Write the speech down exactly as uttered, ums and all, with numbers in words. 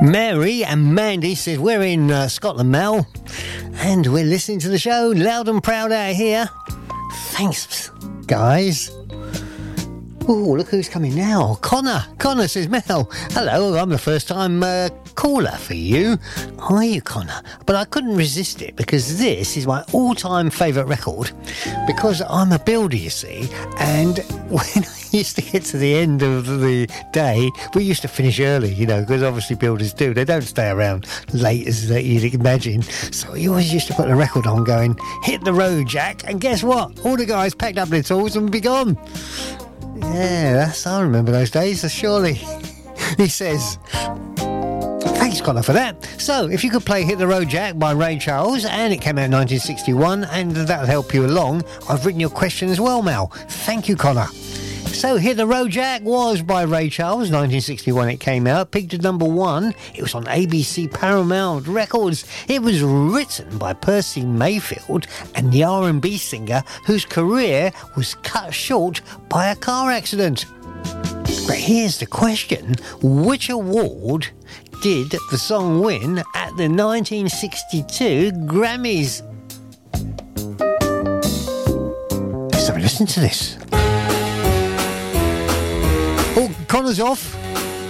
Mary and Mandy says we're in uh, Scotland, Mel, and we're listening to the show loud and proud out here. Thanks, guys. Oh, look who's coming now. Connor. Connor says, Mel, hello, I'm the first time uh, caller for you. Are you, Connor? But I couldn't resist it because this is my all-time favourite record because I'm a builder, you see, and when I used to get to the end of the day, we used to finish early, you know, because obviously builders do. They don't stay around late as you'd imagine. So we always used to put the record on going, hit the road, Jack, and guess what? All the guys packed up their tools and be gone. Yeah, that's, I remember those days, so surely. He says, thanks, Connor, for that. So, if you could play Hit the Road Jack by Ray Charles, and it came out in nineteen sixty-one, and that'll help you along, I've written your question as well, Mel. Thank you, Connor. So, Hit the Road Jack was by Ray Charles, nineteen sixty-one it came out, peaked at number one. It was on A B C Paramount Records. It was written by Percy Mayfield and the R and B singer whose career was cut short by a car accident. But here's the question. Which award did the song win at the nineteen sixty-two Grammys? Let's have a listen to this. Oh, Connor's off.